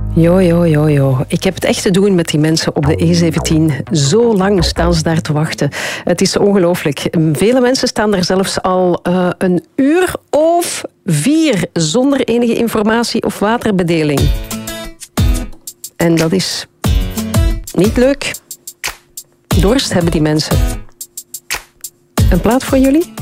Jo. Ik heb het echt te doen met die mensen op de E17. Zo lang staan ze daar te wachten. Het is ongelooflijk. Vele mensen staan daar zelfs al een uur of 4 zonder enige informatie of waterbedeling. En dat is niet leuk. Dorst hebben die mensen. Een plaat voor jullie?